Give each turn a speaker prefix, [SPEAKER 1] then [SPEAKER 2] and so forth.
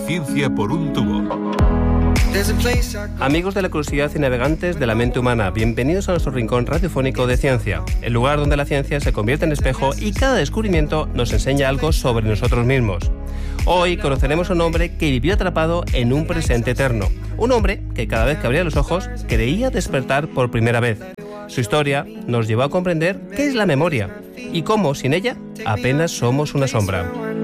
[SPEAKER 1] ciencia por un tubo.
[SPEAKER 2] Amigos de la curiosidad y navegantes de la mente humana, bienvenidos a nuestro rincón radiofónico de ciencia, el lugar donde la ciencia se convierte en espejo y cada descubrimiento nos enseña algo sobre nosotros mismos. Hoy conoceremos a un hombre que vivió atrapado en un presente eterno, un hombre que cada vez que abría los ojos creía despertar por primera vez. Su historia nos llevó a comprender qué es la memoria y cómo sin ella apenas somos una sombra.